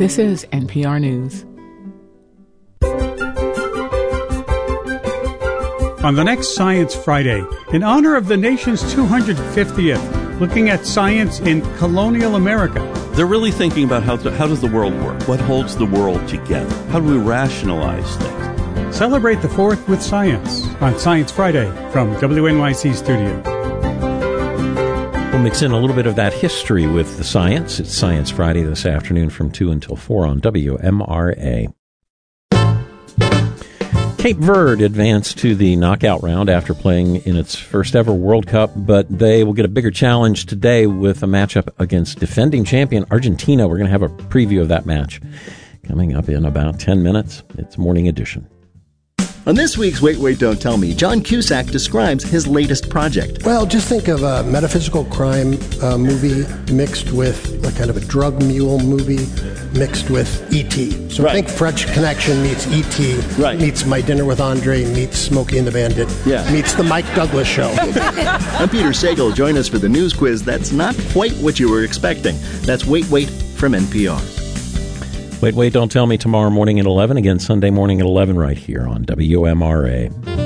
This is NPR News. On the next Science Friday, in honor of the nation's 250th, looking at science in colonial America. They're really thinking about how does the world work? What holds the world together? How do we rationalize things? Celebrate the 4th with science on Science Friday from WNYC Studio. We'll mix in a little bit of that history with the science. It's Science Friday this afternoon from 2 until 4 on WMRA. Cape Verde advanced to the knockout round after playing in its first ever World Cup, but they will get a bigger challenge today with a matchup against defending champion Argentina. We're going to have a preview of that match coming up in about 10 minutes. It's Morning Edition. On this week's Wait, Wait, Don't Tell Me, John Cusack describes his latest project. Well, just think of a metaphysical crime movie mixed with a kind of a drug mule movie mixed with E.T. So I think French Connection meets E.T., meets My Dinner with Andre, meets Smokey and the Bandit, meets The Mike Douglas Show. I'm Peter Sagal. Join us for the news quiz that's not quite what you were expecting. That's Wait, Wait from NPR. Wait, Wait, Don't Tell Me tomorrow morning at 11. Again, Sunday morning at 11 right here on WMRA.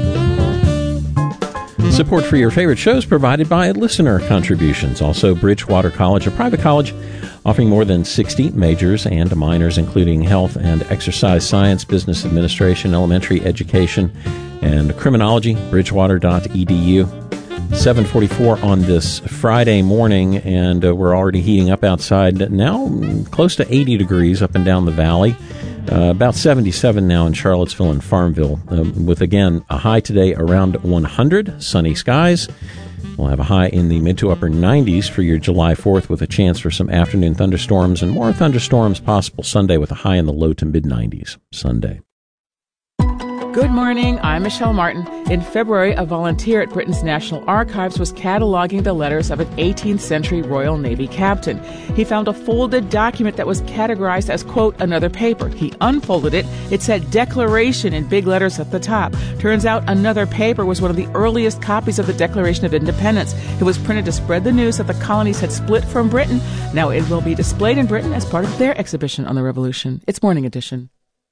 Support for your favorite shows provided by listener contributions. Also, Bridgewater College, a private college offering more than 60 majors and minors, including health and exercise science, business administration, elementary education, and criminology. Bridgewater.edu. 7:44 on this Friday morning, and we're already heating up outside now, close to 80 degrees up and down the valley. About 77 now in Charlottesville and Farmville, with, again, a high today around 100, sunny skies. We'll have a high in the mid to upper 90s for your July 4th with a chance for some afternoon thunderstorms, and more thunderstorms possible Sunday with a high in the low to mid 90s Sunday. Good morning, I'm Michelle Martin. In February, a volunteer at Britain's National Archives was cataloging the letters of an 18th century Royal Navy captain. He found a folded document that was categorized as, quote, another paper. He unfolded it. It said Declaration in big letters at the top. Turns out another paper was one of the earliest copies of the Declaration of Independence. It was printed to spread the news that the colonies had split from Britain. Now it will be displayed in Britain as part of their exhibition on the Revolution. It's Morning Edition.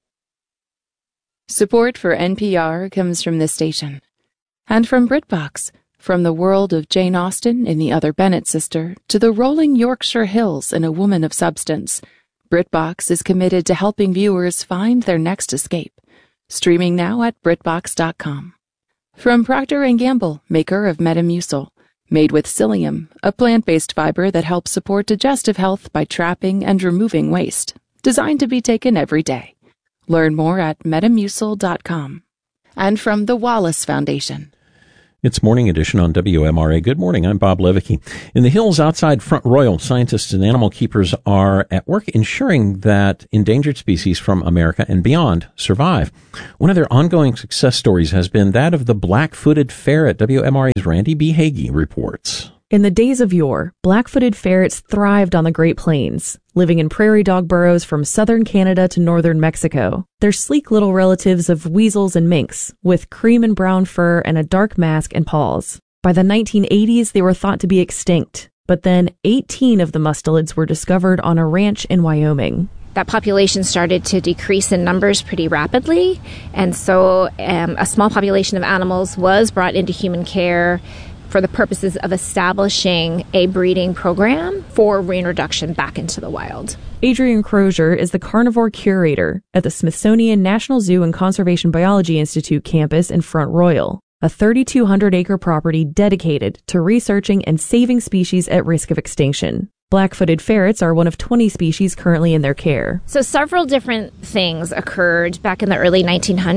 Support for NPR comes from this station. And from BritBox, from the world of Jane Austen in The Other Bennett Sister to the rolling Yorkshire hills in A Woman of Substance, BritBox is committed to helping viewers find their next escape. Streaming now at BritBox.com. From Procter & Gamble, maker of Metamucil, made with psyllium, a plant-based fiber that helps support digestive health by trapping and removing waste. Designed to be taken every day. Learn more at Metamucil.com. And from the Wallace Foundation. It's Morning Edition on WMRA. Good morning. I'm Bob Levicki. In the hills outside Front Royal, scientists and animal keepers are at work ensuring that endangered species from America and beyond survive. One of their ongoing success stories has been that of the black-footed ferret. WMRA's Randy B. Hagee reports. In the days of yore, black-footed ferrets thrived on the Great Plains, living in prairie dog burrows from southern Canada to northern Mexico. They're sleek little relatives of weasels and minks, with cream and brown fur and a dark mask and paws. By the 1980s, they were thought to be extinct, but then 18 of the mustelids were discovered on a ranch in Wyoming. That population started to decrease in numbers pretty rapidly, and so a small population of animals was brought into human care for the purposes of establishing a breeding program for reintroduction back into the wild. Adrian Crozier is the carnivore curator at the Smithsonian National Zoo and Conservation Biology Institute campus in Front Royal, a 3,200-acre property dedicated to researching and saving species at risk of extinction. Black-footed ferrets are one of 20 species currently in their care. So several different things occurred back in the early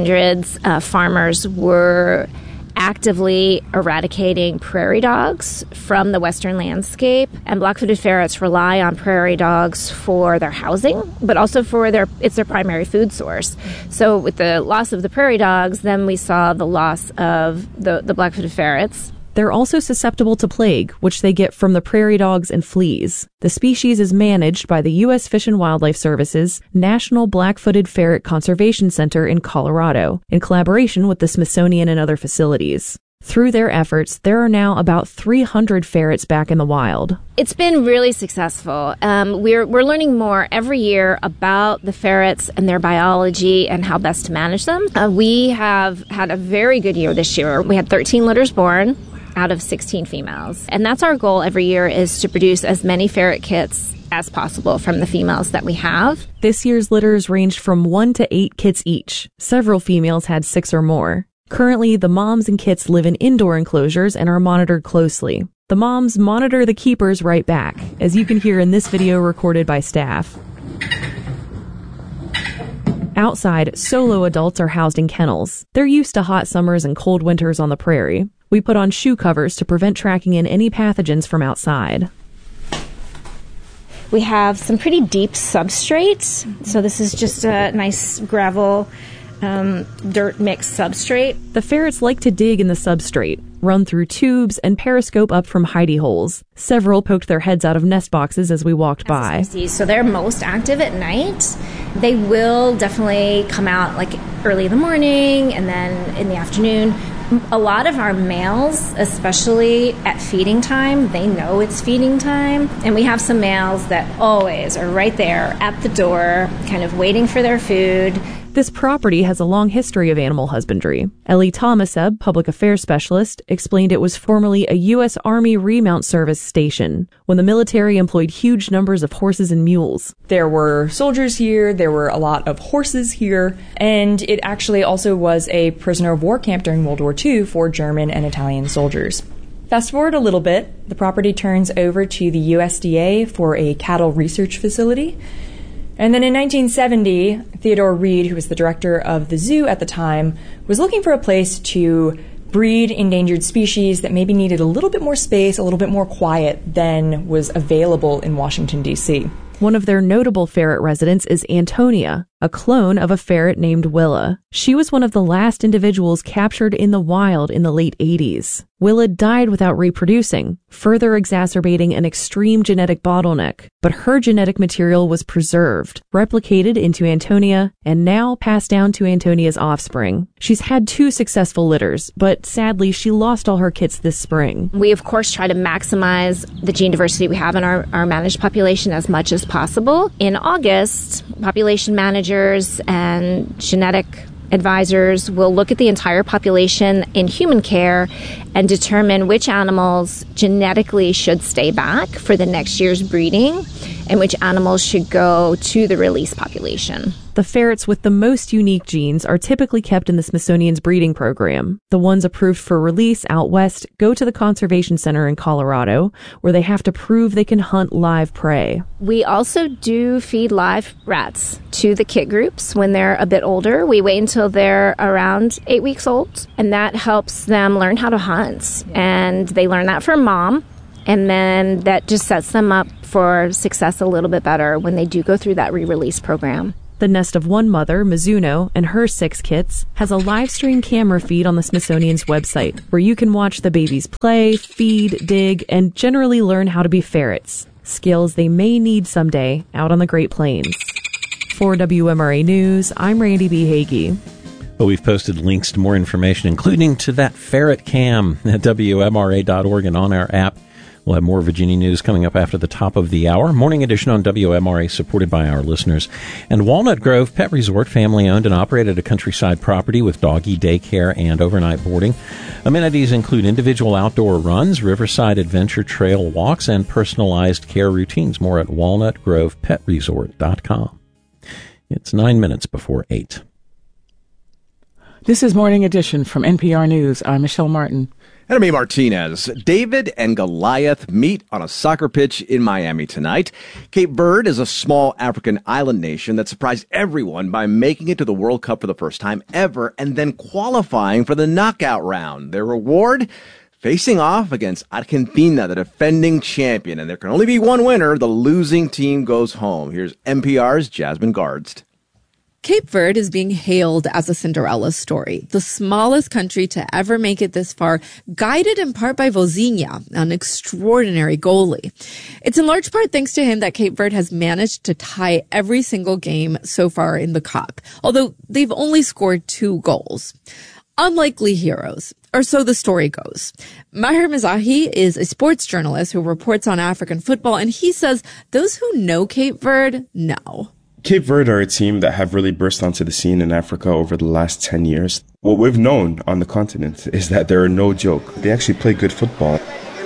1900s. Farmers were actively eradicating prairie dogs from the western landscape, and black-footed ferrets rely on prairie dogs for their housing, but also for it's their primary food source. So with the loss of the prairie dogs, then we saw the loss of the black-footed ferrets. They're also susceptible to plague, which they get from the prairie dogs and fleas. The species is managed by the U.S. Fish and Wildlife Service's National Black-Footed Ferret Conservation Center in Colorado, in collaboration with the Smithsonian and other facilities. Through their efforts, there are now about 300 ferrets back in the wild. It's been really successful. We're learning more every year about the ferrets and their biology and how best to manage them. We have had a very good year this year. We had 13 litters born out of 16 females. And that's our goal every year, is to produce as many ferret kits as possible from the females that we have. This year's litters ranged from 1 to 8 kits each. Several females had 6 or more. Currently, the moms and kits live in indoor enclosures and are monitored closely. The moms monitor the keepers right back, as you can hear in this video recorded by staff. Outside, solo adults are housed in kennels. They're used to hot summers and cold winters on the prairie. We put on shoe covers to prevent tracking in any pathogens from outside. We have some pretty deep substrates. So this is just a nice gravel dirt mix substrate. The ferrets like to dig in the substrate, run through tubes, and periscope up from hidey holes. Several poked their heads out of nest boxes as we walked by. So they're most active at night. They will definitely come out like early in the morning and then in the afternoon. A lot of our males, especially at feeding time, they know it's feeding time. And we have some males that always are right there at the door, kind of waiting for their food. This property has a long history of animal husbandry. Ellie Thomaseb, public affairs specialist, explained it was formerly a U.S. Army remount service station, when the military employed huge numbers of horses and mules. There were soldiers here, there were a lot of horses here, and it actually also was a prisoner of war camp during World War II for German and Italian soldiers. Fast forward a little bit, the property turns over to the USDA for a cattle research facility. And then in 1970, Theodore Reed, who was the director of the zoo at the time, was looking for a place to breed endangered species that maybe needed a little bit more space, a little bit more quiet than was available in Washington, D.C. One of their notable ferret residents is Antonia, a clone of a ferret named Willa. She was one of the last individuals captured in the wild in the late 80s. Willa died without reproducing, further exacerbating an extreme genetic bottleneck. But her genetic material was preserved, replicated into Antonia, and now passed down to Antonia's offspring. She's had 2 successful litters, but sadly she lost all her kits this spring. We, of course, try to maximize the gene diversity we have in our managed population as much as possible. In August, population managers and genetic advisors will look at the entire population in human care and determine which animals genetically should stay back for the next year's breeding and which animals should go to the release population. The ferrets with the most unique genes are typically kept in the Smithsonian's breeding program. The ones approved for release out west go to the Conservation Center in Colorado, where they have to prove they can hunt live prey. We also do feed live rats to the kit groups when they're a bit older. We wait until they're around 8 weeks old, and that helps them learn how to hunt. And they learn that from mom, and then that just sets them up for success a little bit better when they do go through that re-release program. The nest of one mother, Mizuno, and her 6 kits has a live stream camera feed on the Smithsonian's website, where you can watch the babies play, feed, dig, and generally learn how to be ferrets, skills they may need someday out on the Great Plains. For WMRA News, I'm Randy B. Hagee. Well, we've posted links to more information, including to that ferret cam at WMRA.org and on our app. We'll have more Virginia news coming up after the top of the hour. Morning edition on WMRA, supported by our listeners. And Walnut Grove Pet Resort, family-owned and operated, a countryside property with doggy daycare and overnight boarding. Amenities include individual outdoor runs, riverside adventure trail walks, and personalized care routines. More at walnutgrovepetresort.com. It's 9 minutes before 8. This is Morning Edition from NPR News. I'm Michelle Martin. And I'm A. Martinez. David and Goliath meet on a soccer pitch in Miami tonight. Cape Verde is a small African island nation that surprised everyone by making it to the World Cup for the first time ever and then qualifying for the knockout round. Their reward? Facing off against Argentina, the defending champion. And there can only be one winner. The losing team goes home. Here's NPR's Jasmine Gardst. Cape Verde is being hailed as a Cinderella story, the smallest country to ever make it this far, guided in part by Vozinha, an extraordinary goalie. It's in large part thanks to him that Cape Verde has managed to tie every single game so far in the Cup, although they've only scored 2 goals. Unlikely heroes. Or so the story goes. Maher Mizrahi is a sports journalist who reports on African football, and he says those who know Cape Verde know. Cape Verde are a team that have really burst onto the scene in Africa over the last 10 years. What we've known on the continent is that they're no joke. They actually play good football.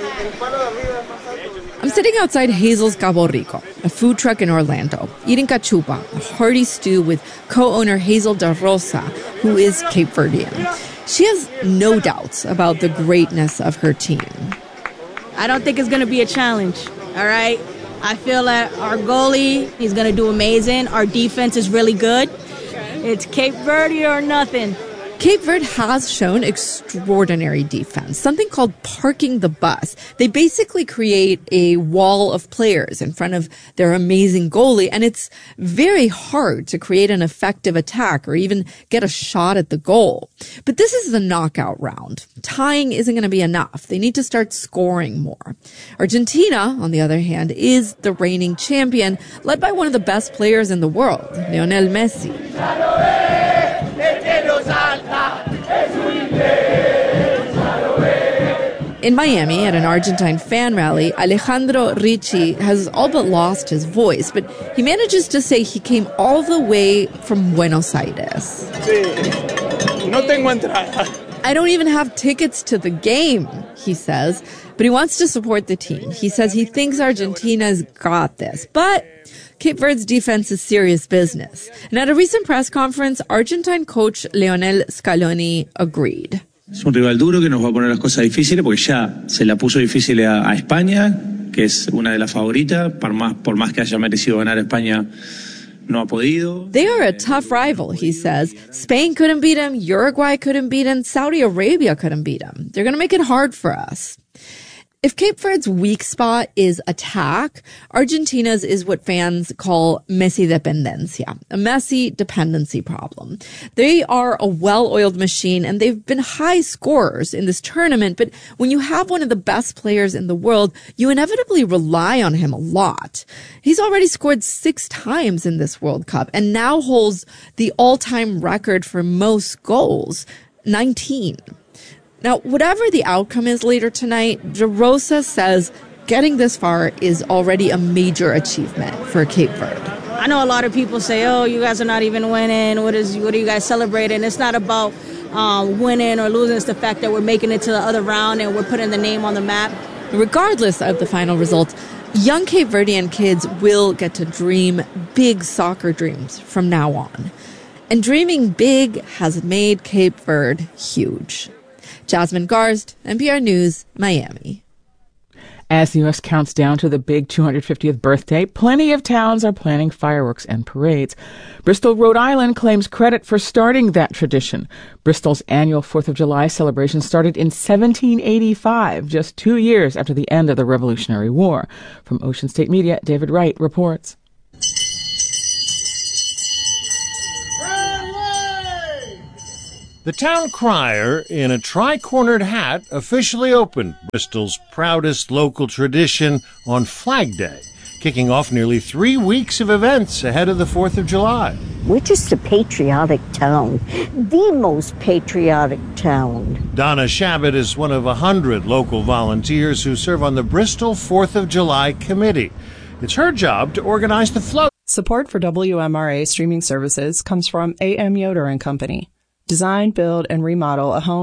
I'm sitting outside Hazel's Cabo Rico, a food truck in Orlando, eating cachupa, a hearty stew with co-owner Hazel Da Rosa, who is Cape Verdean. She has no doubts about the greatness of her team. I don't think it's going to be a challenge, all right? I feel that our goalie is going to do amazing. Our defense is really good. It's Cape Verde or nothing. Cape Verde has shown extraordinary defense, something called parking the bus. They basically create a wall of players in front of their amazing goalie, and it's very hard to create an effective attack or even get a shot at the goal. But this is the knockout round. Tying isn't going to be enough. They need to start scoring more. Argentina, on the other hand, is the reigning champion, led by one of the best players in the world, Lionel Messi. In Miami, at an Argentine fan rally, Alejandro Ricci has all but lost his voice, but he manages to say he came all the way from Buenos Aires. I don't even have tickets to the game, he says, but he wants to support the team. He says he thinks Argentina's got this, but Cape Verde's defense is serious business. And at a recent press conference, Argentine coach Lionel Scaloni agreed. Es un rival duro que nos va a poner las cosas difíciles porque ya se la puso difícil a España, que es una de las favoritas, por más que haya merecido ganar España, no ha podido. They are a tough rival, he says. Spain couldn't beat him, Uruguay couldn't beat him, Saudi Arabia couldn't beat him. They're going to make it hard for us. If Cape Verde's weak spot is attack, Argentina's is what fans call Messi dependencia, a Messi dependency problem. They are a well-oiled machine, and they've been high scorers in this tournament, but when you have one of the best players in the world, you inevitably rely on him a lot. He's already scored 6 times in this World Cup, and now holds the all-time record for most goals, 19. Now, whatever the outcome is later tonight, De Rosa says getting this far is already a major achievement for Cape Verde. I know a lot of people say, oh, you guys are not even winning. What are you guys celebrating? It's not about winning or losing. It's the fact that we're making it to the other round and we're putting the name on the map. Regardless of the final results, young Cape Verdean kids will get to dream big soccer dreams from now on. And dreaming big has made Cape Verde huge. Jasmine Garst, NPR News, Miami. As the U.S. counts down to the big 250th birthday, plenty of towns are planning fireworks and parades. Bristol, Rhode Island claims credit for starting that tradition. Bristol's annual 4th of July celebration started in 1785, just 2 years after the end of the Revolutionary War. From Ocean State Media, David Wright reports. The town crier, in a tri-cornered hat, officially opened Bristol's proudest local tradition on Flag Day, kicking off nearly 3 weeks of events ahead of the 4th of July. We're just a patriotic town, the most patriotic town. Donna Shabbat is one of 100 local volunteers who serve on the Bristol 4th of July Committee. It's her job to organize the float. Support for WMRA streaming services comes from A.M. Yoder and Company. Design, build, and remodel a home